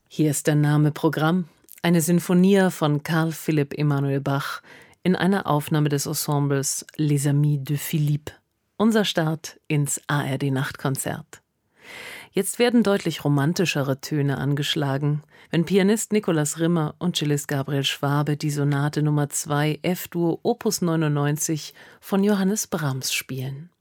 Hier ist der Name Programm, eine Sinfonia von Carl Philipp Emanuel Bach in einer Aufnahme des Ensembles Les Amis de Philippe. Unser Start ins ARD-Nachtkonzert. Jetzt werden deutlich romantischere Töne angeschlagen, wenn Pianist Nikolaus Rimmer und Cellist Gabriel Schwabe die Sonate Nummer 2 F-Dur Opus 99 von Johannes Brahms spielen.